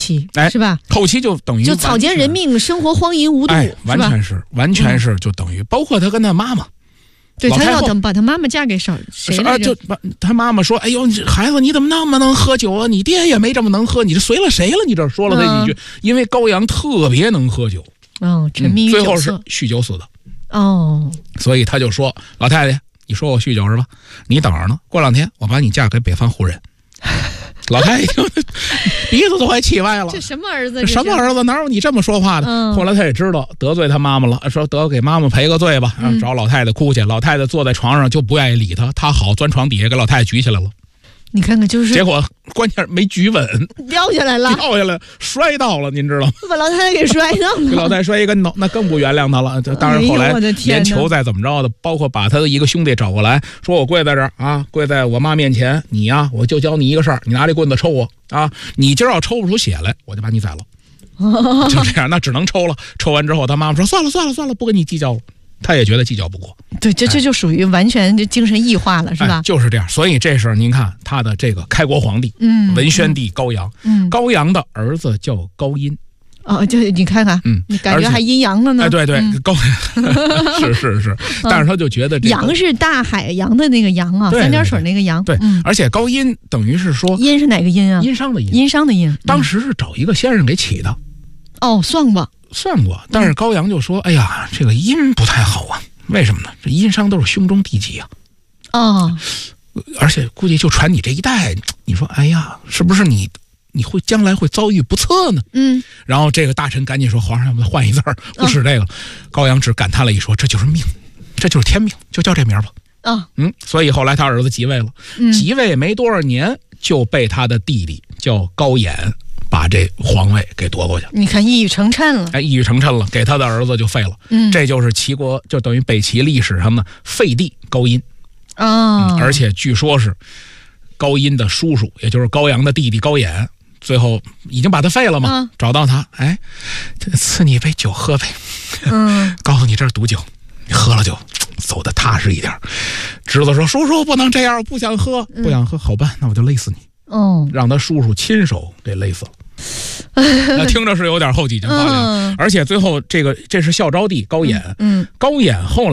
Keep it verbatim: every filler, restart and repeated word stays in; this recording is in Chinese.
期， 哎， 是吧？ 后期就等于就草菅人命，生活荒淫无度， 哎，完全是，完全是，就等于包括他跟他妈妈。 对，他要等把他妈妈嫁给谁来着？ 就他妈妈说：“哎呦，孩子，你怎么那么能喝酒啊？你爹也没这么能喝，你这随了谁了？你这说了这几句，嗯、因为高阳特别能喝酒， 哦，沉迷于酒色、 嗯，最后是酗酒死的。 哦， 所以他就说：老太太，你说我酗酒是吧？你等着呢，过两天我把你嫁给北方胡人。”老太太鼻子都快气歪了， 这什么儿子？ 什么儿子？哪有你这么说话的？嗯、后来他也知道得罪他妈妈了，说得给妈妈赔个罪吧，嗯、找老太太哭去。老太太坐在床上就不愿意理他，他好钻床底下给老太太举起来了。 你看看，就是结果关键没举稳， 掉下来了， 掉下来摔到了，您知道吗？ 把老太太给摔到了， 给老太太摔一跟头，那更不原谅他了。当然后来连求再怎么着的，包括把他的一个兄弟找过来，说我跪在这儿啊，跪在我妈面前，你呀、啊，我就教你一个事儿，你拿这棍子抽我啊，你今儿要抽不出血来，我就把你宰了。就这样，那只能抽了。抽完之后，他妈妈说算了算了算了，不跟你计较了。他也觉得计较不过， 对，这这就属于完全精神异化了，是吧、 哎？就是这样。所以这时候您看他的这个开国皇帝， 嗯， 文宣帝高阳， 嗯， 高阳的儿子叫高音。 哦，就你看看， 嗯， 你感觉还阴阳了呢？ 哎，对对，嗯、高是是是，但是他就觉得、这个、 阳是大海洋的那个洋啊，三点水那个洋。 对， 嗯、 而且高音等于是说， 音是哪个音啊？ 殷商的殷， 殷商的殷。 当时是找一个先生给起的。 哦，算过， 算过，但是高阳就说：“哎呀，这个音不太好啊。”为什么呢？这殷商都是兄终弟及啊， 哦， 而且估计就传你这一代，你说，哎呀，是不是你你会将来会遭遇不测呢？ 嗯， 然后这个大臣赶紧说，皇上，我们换一字儿，不使这个。哦、高阳只感叹了一说，这就是命，这就是天命，就叫这名吧。 啊、哦， 嗯，所以后来他儿子即位了， 嗯、 即位没多少年就被他的弟弟叫高演。把这皇位给夺过去， 你看一语成谶了， 哎，一语成谶了，给他的儿子就废了。 嗯， 这就是齐国，就等于北齐历史上的废帝高音啊、哦嗯。而且据说是高音的叔叔，也就是高阳的弟弟高演，最后已经把他废了嘛。 啊、 找到他，哎，赐你一杯酒喝呗。 嗯， 告诉你这是毒酒，你喝了就走得踏实一点。侄子说：“叔叔不能这样，不想喝，不想喝，好办，那我就勒死你。” 哦， 让他叔叔亲手给勒死了。那听着是有点后脊梁发凉， 嗯、 而且最后这个这是孝昭帝高演， 嗯， 高演后来。